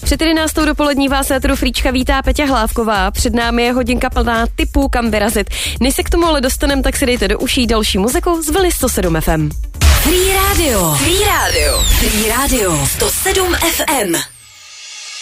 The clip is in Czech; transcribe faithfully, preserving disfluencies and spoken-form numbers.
Před jedenáctou dopolední vás éteru Fríčka vítá Peťa Hlávková. Před námi je hodinka plná tipů, kam vyrazit. Než se k tomu ale dostanem, tak si dejte do uší další muziku z Vlny sto sedm F M. Free Radio. Free Radio. Free Radio. sto sedm F M.